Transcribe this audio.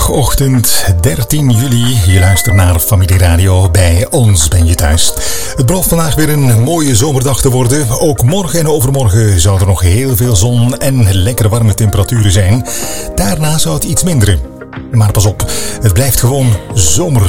Zondagochtend 13 juli. Je luistert naar Familie Radio. Bij ons ben je thuis. Het belooft vandaag weer een mooie zomerdag te worden. Ook morgen en overmorgen zou er nog heel veel zon en lekker warme temperaturen zijn. Daarna zou het iets minderen. Maar pas op, het blijft gewoon zomer.